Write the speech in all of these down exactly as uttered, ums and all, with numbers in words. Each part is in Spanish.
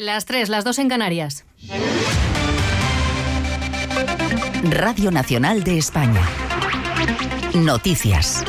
Las tres, las dos en Canarias. Radio Nacional de España. Noticias.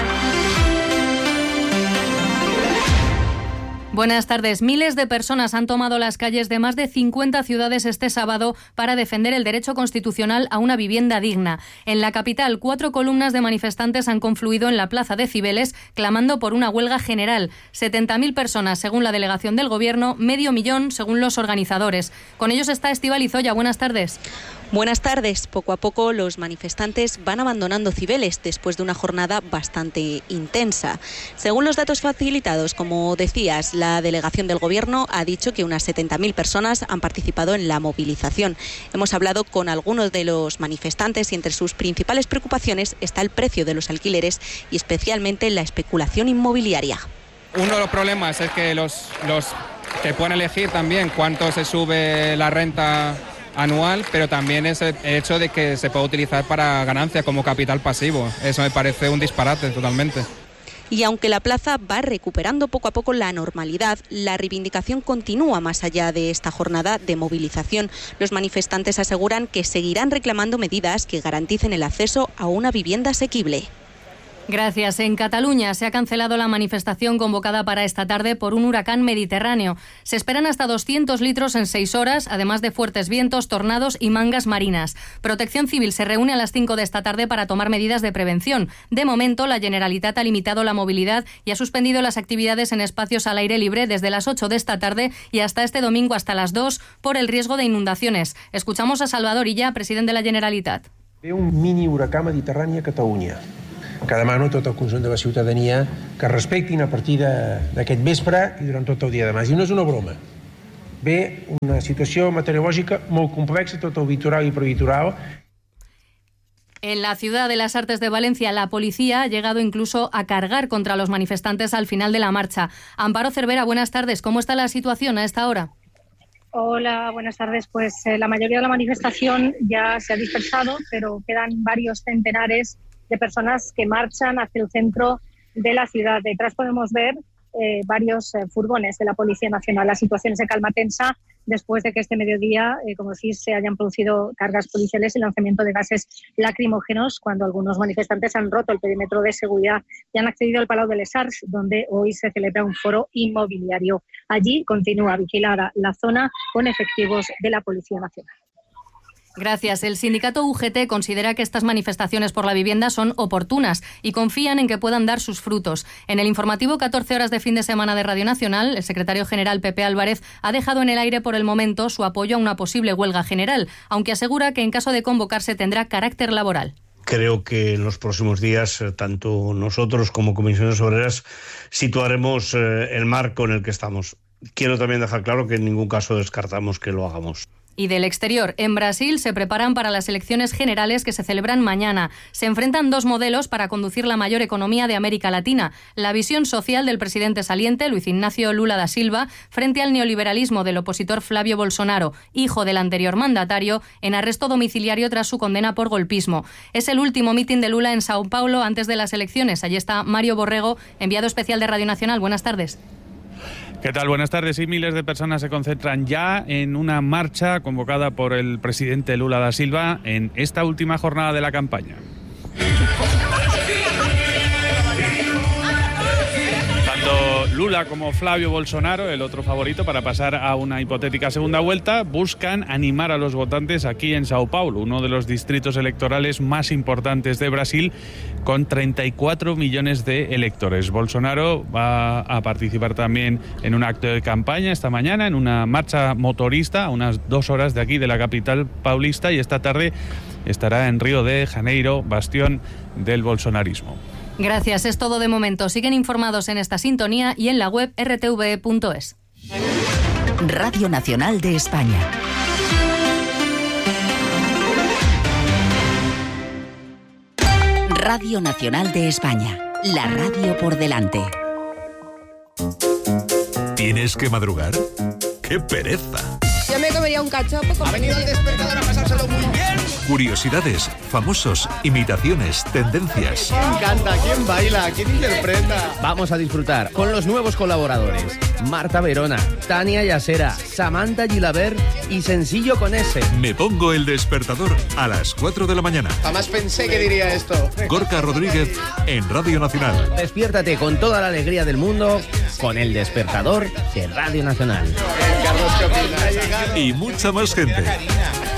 Buenas tardes. Miles de personas han tomado las calles de más de cincuenta ciudades este sábado para defender el derecho constitucional a una vivienda digna. En la capital, cuatro columnas de manifestantes han confluido en la plaza de Cibeles clamando por una huelga general. setenta mil personas, según la delegación del Gobierno, medio millón, según los organizadores. Con ellos está Estíbaliz Oya. Buenas tardes. Buenas tardes. Poco a poco los manifestantes van abandonando Cibeles después de una jornada bastante intensa. Según los datos facilitados, como decías, la delegación del Gobierno ha dicho que unas setenta mil personas han participado en la movilización. Hemos hablado con algunos de los manifestantes y entre sus principales preocupaciones está el precio de los alquileres y especialmente la especulación inmobiliaria. Uno de los problemas es que los, los que pueden elegir también cuánto se sube la renta anual, pero también es el hecho de que se puede utilizar para ganancias como capital pasivo. Eso me parece un disparate totalmente. Y aunque la plaza va recuperando poco a poco la normalidad, la reivindicación continúa más allá de esta jornada de movilización. Los manifestantes aseguran que seguirán reclamando medidas que garanticen el acceso a una vivienda asequible. Gracias. En Cataluña se ha cancelado la manifestación convocada para esta tarde por un huracán mediterráneo. Se esperan hasta doscientos litros en seis horas, además de fuertes vientos, tornados y mangas marinas. Protección Civil se reúne a las cinco de esta tarde para tomar medidas de prevención. De momento, la Generalitat ha limitado la movilidad y ha suspendido las actividades en espacios al aire libre desde las ocho de esta tarde y hasta este domingo hasta las dos por el riesgo de inundaciones. Escuchamos a Salvador Illa, presidente de la Generalitat. Ve un mini huracà mediterrani a Catalunya, que demano a tot el conjunt de la ciutadania que respectin a partir d'aquest vespre i durant tot el dia de demà. I no és una broma. Ve una situació meteorològica molt complexa, tot el litoral i prelitoral. En la ciudad de las Artes de Valencia, la policía ha llegado incluso a cargar contra los manifestantes al final de la marcha. Amparo Cervera, buenas tardes. ¿Cómo está la situación a esta hora? Hola, buenas tardes. Pues eh, la mayoría de la manifestación ya se ha dispersado, pero quedan varios centenares de personas que marchan hacia el centro de la ciudad. Detrás podemos ver eh, varios eh, furgones de la Policía Nacional. La situación es de calma tensa después de que este mediodía, eh, como decís, se hayan producido cargas policiales y lanzamiento de gases lacrimógenos cuando algunos manifestantes han roto el perímetro de seguridad y han accedido al Palau de les Arts, donde hoy se celebra un foro inmobiliario. Allí continúa vigilada la zona con efectivos de la Policía Nacional. Gracias. El sindicato U G T considera que estas manifestaciones por la vivienda son oportunas y confían en que puedan dar sus frutos. En el informativo catorce horas de fin de semana de Radio Nacional, el secretario general Pepe Álvarez ha dejado en el aire por el momento su apoyo a una posible huelga general, aunque asegura que en caso de convocarse tendrá carácter laboral. Creo que en los próximos días, tanto nosotros como Comisiones Obreras, situaremos el marco en el que estamos. Quiero también dejar claro que en ningún caso descartamos que lo hagamos. Y del exterior, en Brasil se preparan para las elecciones generales que se celebran mañana. Se enfrentan dos modelos para conducir la mayor economía de América Latina. La visión social del presidente saliente, Luis Ignacio Lula da Silva, frente al neoliberalismo del opositor Flavio Bolsonaro, hijo del anterior mandatario, en arresto domiciliario tras su condena por golpismo. Es el último mitin de Lula en Sao Paulo antes de las elecciones. Allí está Mario Borrego, enviado especial de Radio Nacional. Buenas tardes. ¿Qué tal? Buenas tardes. Y miles de personas se concentran ya en una marcha convocada por el presidente Lula da Silva en esta última jornada de la campaña. Tanto Lula como Flavio Bolsonaro, el otro favorito para pasar a una hipotética segunda vuelta, buscan animar a los votantes aquí en Sao Paulo, uno de los distritos electorales más importantes de Brasil, con treinta y cuatro millones de electores. Bolsonaro va a participar también en un acto de campaña esta mañana, en una marcha motorista a unas dos horas de aquí, de la capital paulista, y esta tarde estará en Río de Janeiro, bastión del bolsonarismo. Gracias, es todo de momento. Siguen informados en esta sintonía y en la web erre te ve punto es. Radio Nacional de España. Radio Nacional de España. La radio por delante. ¿Tienes que madrugar? ¡Qué pereza! Yo me comería un cachopo con... Ha venido el despertador a pasárselo muy bien. Curiosidades, famosos, imitaciones, tendencias. Me encanta, ¿quién baila? ¿Quién interpreta? Vamos a disfrutar con los nuevos colaboradores. Marta Verona, Tania Yasera, Samantha Gilabert y Sencillo con S. Me pongo el despertador a las cuatro de la mañana. Jamás pensé que diría esto. Gorka Rodríguez en Radio Nacional. Despiértate con toda la alegría del mundo con el despertador de Radio Nacional. Y mucha más gente.